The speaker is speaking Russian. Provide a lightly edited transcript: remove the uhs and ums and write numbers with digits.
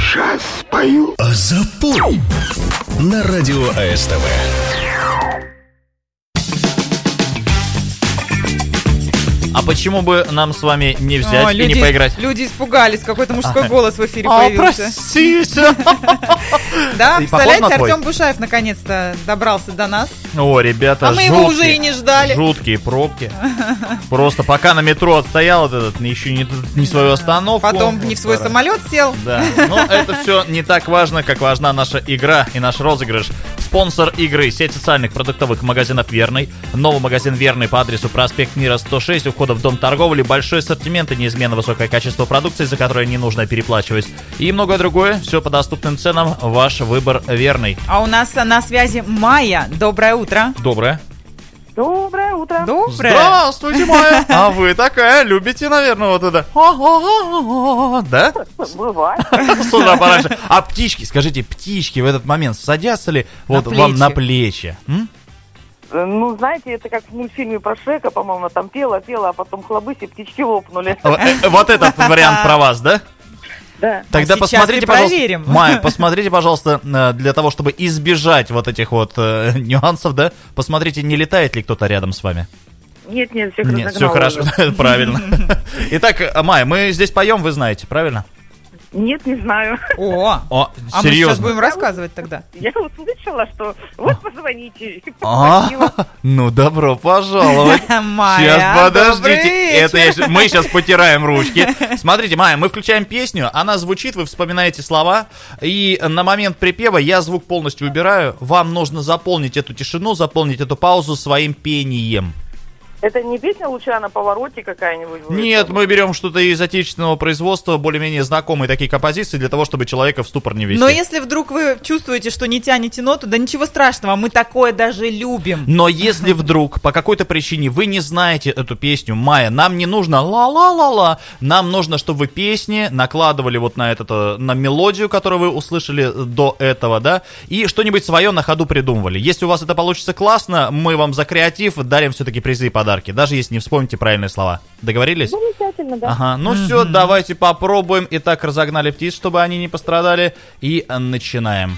Сейчас спою. Запой на радио АСТВ. А почему бы нам с вами не взять и не поиграть? Люди испугались, какой-то мужской голос в эфире появился. Простите. Да, представляете, Артем Бушаев наконец-то добрался до нас. О, ребята, а мы его уже и не ждали. Жуткие пробки. Просто пока на метро отстоял этот, еще не свою остановку. Потом не в свой самолет сел. Да, но это все не так важно, как важна наша игра и наш розыгрыш. Спонсор игры — сеть социальных продуктовых магазинов «Верный». Новый магазин «Верный» по адресу проспект Мира, 106, у входа в Дом торговли. Большой ассортимент и неизменно высокое качество продукции, за которое не нужно переплачивать. И многое другое. Все по доступным ценам. Ваш выбор верный. А у нас на связи Майя. Доброе утро. Доброе. Доброе утро. Доброе. Здравствуйте, Майя. А вы такая любите, наверное, вот это. Да? Бывает. С утра пораньше. А птички, скажите, птички в этот момент садятся ли вот вам на плечи? Ну, знаете, это как в мультфильме про Шрека, по-моему, там пела, а потом хлобысь, и птички лопнули. Вот этот вариант про вас, да? Да. Тогда посмотрите, пожалуйста, проверим. Майя, посмотрите, пожалуйста, для того, чтобы избежать вот этих вот нюансов, да, посмотрите, не летает ли кто-то рядом с вами. Нет, все хорошо. Нет, все хорошо, правильно. Итак, Майя, мы здесь поем, вы знаете, правильно? Нет, не знаю. А серьезно? мы сейчас будем рассказывать тогда. Я услышала, что вот позвоните. Ну, добро пожаловать. Майя, Сейчас, подождите. Мы сейчас потираем ручки. Смотрите, Майя, мы включаем песню, она звучит, вы вспоминаете слова, и на момент припева я звук полностью убираю. Вам нужно заполнить эту тишину, заполнить эту паузу своим пением. Это не песня «Луча на повороте» какая-нибудь будет? Нет, мы берем что-то из отечественного производства, более-менее знакомые такие композиции, для того, чтобы человека в ступор не ввести. Но если вдруг вы чувствуете, что не тянете ноту, да ничего страшного, мы такое даже любим. Но если вдруг по какой-то причине вы не знаете эту песню, Майя, нам не нужно ла-ла-ла-ла, нам нужно, чтобы вы песни накладывали вот на на мелодию, которую вы услышали до этого, да, и что-нибудь свое на ходу придумывали. Если у вас это получится классно, мы вам за креатив дарим все-таки призы и подарки. Даже если не вспомните правильные слова. Договорились? Замечательно, да. Ага, ну все, давайте попробуем. Итак, разогнали птиц, чтобы они не пострадали. И начинаем.